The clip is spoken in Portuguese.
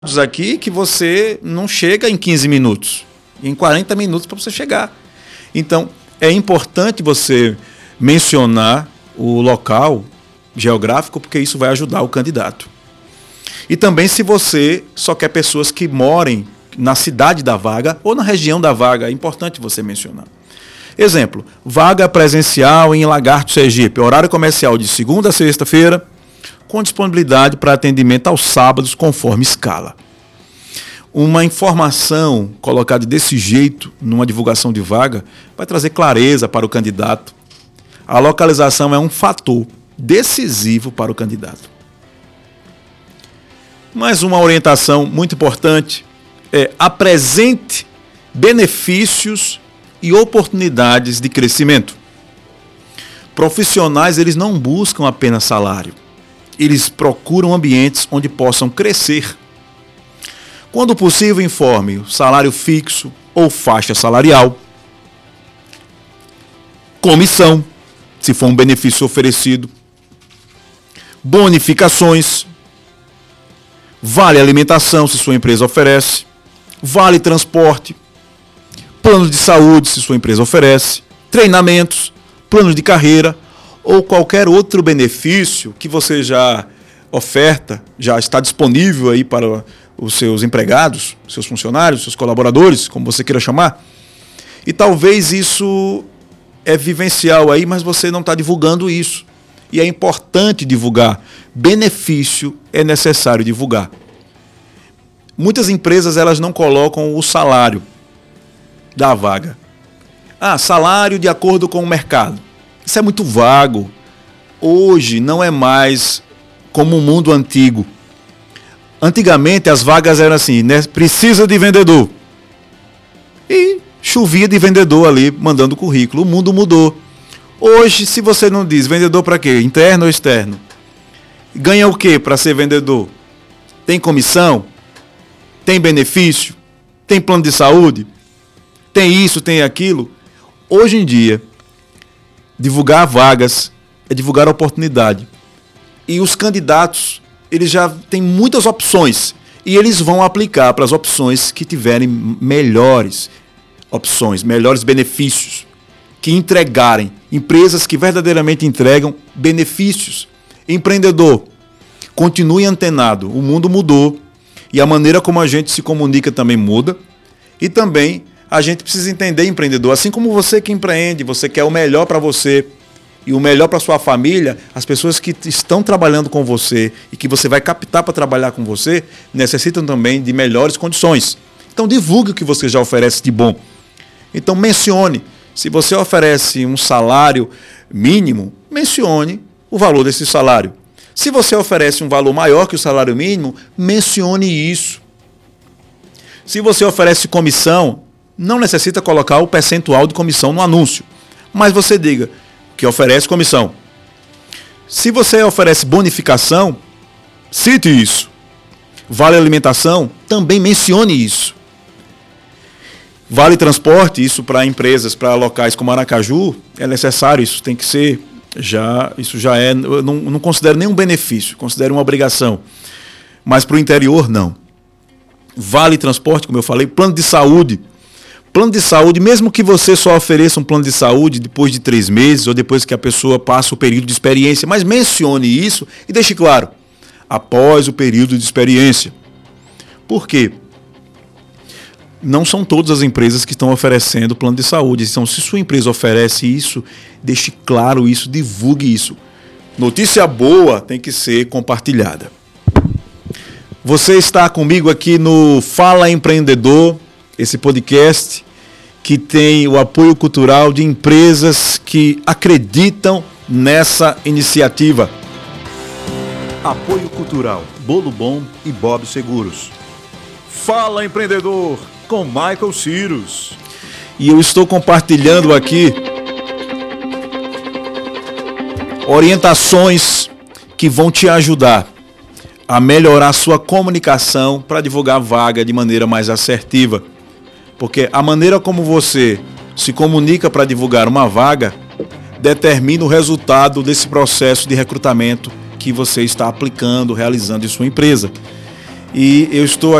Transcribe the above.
aqui que você não chega em 15 minutos, em 40 minutos para você chegar. Então, é importante você mencionar o local geográfico, porque isso vai ajudar o candidato. E também se você só quer pessoas que morem na cidade da vaga ou na região da vaga, é importante você mencionar. Exemplo, vaga presencial em Lagarto, Sergipe, horário comercial de segunda a sexta-feira, com disponibilidade para atendimento aos sábados, conforme escala. Uma informação colocada desse jeito, numa divulgação de vaga, vai trazer clareza para o candidato. A localização é um fator decisivo para o candidato. Mais uma orientação muito importante é: apresente benefícios e oportunidades de crescimento. Profissionais, eles não buscam apenas salário. Eles procuram ambientes onde possam crescer. Quando possível, informe o salário fixo ou faixa salarial, comissão, se for um benefício oferecido, bonificações, vale alimentação, se sua empresa oferece, vale transporte, plano de saúde, se sua empresa oferece, treinamentos, plano de carreira ou qualquer outro benefício que você já oferta, já está disponível aí para os seus empregados, seus funcionários, seus colaboradores, como você queira chamar. E talvez isso é vivencial aí, mas você não está divulgando isso. E é importante divulgar. Benefício é necessário divulgar. Muitas empresas, elas não colocam o salário da vaga. Salário de acordo com o mercado. Isso é muito vago. Hoje não é mais como o mundo antigo. Antigamente as vagas eram assim, né? Precisa de vendedor. E chovia de vendedor ali, mandando currículo. O mundo mudou. Hoje, se você não diz vendedor para quê? Interno ou externo? Ganha o quê para ser vendedor? Tem comissão? Tem benefício? Tem plano de saúde? Tem isso, tem aquilo? Hoje em dia, divulgar vagas é divulgar a oportunidade. E os candidatos, eles já têm muitas opções. E eles vão aplicar para as opções que tiverem melhores opções, melhores benefícios. Que entregarem. Empresas que verdadeiramente entregam benefícios. Empreendedor, continue antenado. O mundo mudou. E a maneira como a gente se comunica também muda. E também a gente precisa entender, empreendedor, assim como você que empreende, você quer o melhor para você e o melhor para sua família, as pessoas que estão trabalhando com você e que você vai captar para trabalhar com você, necessitam também de melhores condições. Então divulgue o que você já oferece de bom. Então mencione, se você oferece um salário mínimo, mencione o valor desse salário. Se você oferece um valor maior que o salário mínimo, mencione isso. Se você oferece comissão, não necessita colocar o percentual de comissão no anúncio, mas você diga que oferece comissão. Se você oferece bonificação, cite isso. Vale alimentação, também mencione isso. Vale transporte, isso para empresas, para locais como Aracaju, é necessário, isso tem que ser, isso já é, eu não considero nenhum benefício, considero uma obrigação. Mas para o interior, não. Vale transporte, como eu falei, plano de saúde. Plano de saúde, mesmo que você só ofereça um plano de saúde depois de 3 meses ou depois que a pessoa passa o período de experiência, mas mencione isso e deixe claro, após o período de experiência. Por quê? Não são todas as empresas que estão oferecendo plano de saúde. Então, se sua empresa oferece isso, deixe claro isso, divulgue isso. Notícia boa tem que ser compartilhada. Você está comigo aqui no Fala Empreendedor, esse podcast que tem o apoio cultural de empresas que acreditam nessa iniciativa. Apoio cultural, Bolo Bom e Bob Seguros. Fala Empreendedor, com Michael Cyrus. E eu estou compartilhando aqui orientações que vão te ajudar a melhorar sua comunicação para divulgar a vaga de maneira mais assertiva. Porque a maneira como você se comunica para divulgar uma vaga determina o resultado desse processo de recrutamento que você está aplicando, realizando em sua empresa. E eu estou